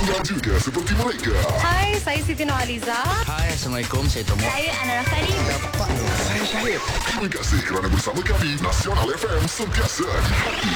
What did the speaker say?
pula juga seperti mereka. Hai, saya Siti Nurhaliza. Hai, Assalamualaikum. Saya Tomo. Saya Ana Rafani. Saya Syahid. Terima kasih kerana bersama kami. Nasional FM sentiasa di hati.